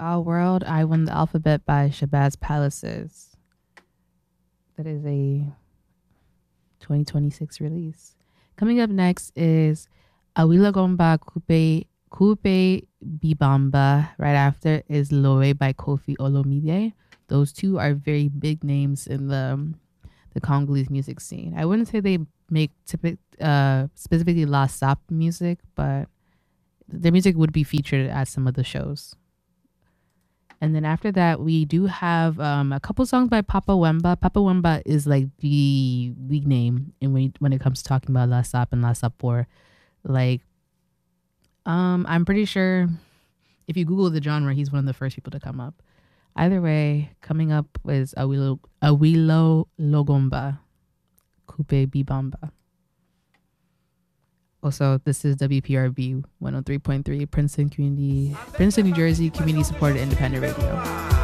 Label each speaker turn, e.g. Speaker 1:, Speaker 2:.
Speaker 1: World, I Won the Alphabet by Shabazz Palaces. That is a 2026 release. Coming up next is Awila Gomba Kupe Bibamba. Right after is Loe by Kofi Olomide. Those two are very big names in the Congolese music scene. I wouldn't say they make specifically La Sap music, but their music would be featured at some of the shows. And then after that, we do have a couple songs by Papa Wemba. Papa Wemba is like the big name when it comes to talking about La Sap and La Sapor. Like, I'm pretty sure if you Google the genre, he's one of the first people to come up. Either way, coming up is Awilo Logomba, Kupe Bibamba. Also, this is WPRB 103.3, Princeton, New Jersey, community supported independent radio.